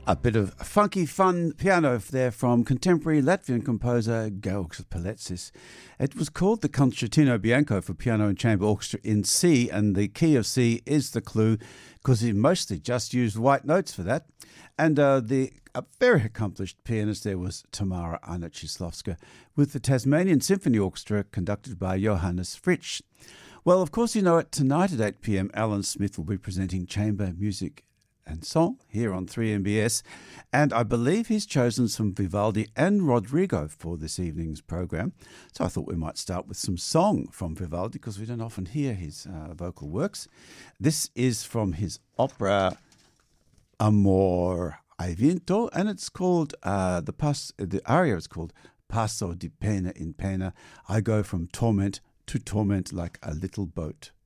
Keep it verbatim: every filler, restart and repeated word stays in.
A bit of funky, fun piano there from contemporary Latvian composer Georgs Paletsis. It was called the Concertino Bianco for piano and chamber orchestra in C, and the key of C is the clue because he mostly just used white notes for that. And uh, the a very accomplished pianist there was Tamara Arnott-Chislovska with the Tasmanian Symphony Orchestra conducted by Johannes Fritsch. Well, of course, you know it. Tonight at eight p.m, Alan Smith will be presenting chamber music and song here on three M B S, and I believe he's chosen some Vivaldi and Rodrigo for this evening's program. So I thought we might start with some song from Vivaldi because we don't often hear his uh, vocal works. This is from his opera Amor ai Vinto, and it's called uh, the pas- the aria is called Passo di pena in pena. I go from torment to torment like a little boat.